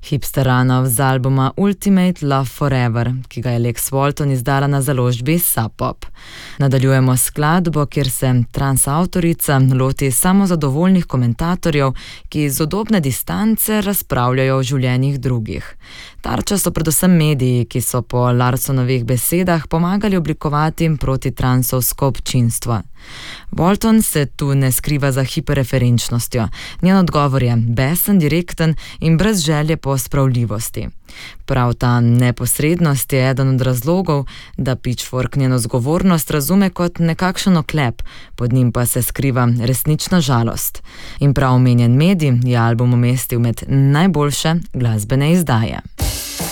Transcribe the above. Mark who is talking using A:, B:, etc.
A: Hipster Runov z albuma Ultimate Love Forever, ki ga je Lex Walton izdala na založbi Sub Pop. Nadaljujemo skladbo, kjer se transavtorica loti samozadovoljnih komentatorjev, ki z udobne distance razpravljajo o življenjih drugih. Tarča so predvsem mediji, ki so po Larsonovih besedah pomagali oblikovati protitransovsko občinstvo. Walton se tu ne skriva za hiperreferenčnostjo. Njen odgovor je besen, direkten in brez želje po spravljivosti. Prav ta neposrednost je eden od razlogov, da Pitchfork njeno zgovornost razume kot nekakšen oklep, pod njim pa se skriva resnična žalost. In prav omenjen medij je album umestil med najboljše glasbene izdaje.